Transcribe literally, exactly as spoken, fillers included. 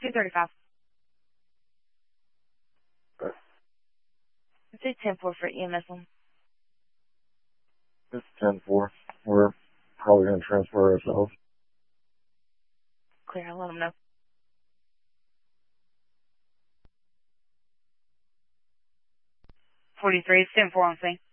two thirty-five. Okay. Let's do ten four for E M S one. It's ten four. We're probably going to transfer ourselves. Clear, I'll let them know. forty-three, it's ten four on scene.